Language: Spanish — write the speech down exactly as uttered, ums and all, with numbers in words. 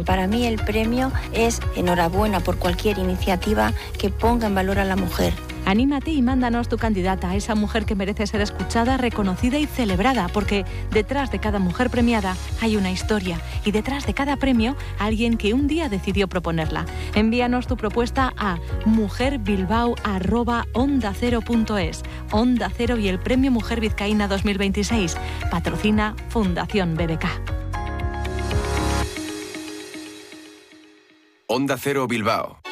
para mí el premio es enhorabuena por cualquier iniciativa que ponga en valor a la mujer. Anímate y mándanos tu candidata a esa mujer que merece ser escuchada, reconocida y celebrada, porque detrás de cada mujer premiada hay una historia y detrás de cada premio alguien que un día decidió proponerla. Envíanos tu propuesta a mujerbilbao arroba onda cero punto es. Onda Cero y el Premio Mujer Vizcaína dos mil veintiséis. Patrocina Fundación B B K. Onda Cero Bilbao.